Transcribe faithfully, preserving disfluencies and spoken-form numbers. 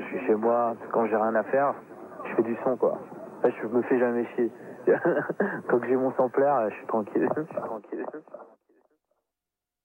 je suis chez moi, quand j'ai rien à faire, je fais du son, quoi. Là, je me fais jamais chier. Quand j'ai mon sampler, je suis tranquille. Je suis tranquille.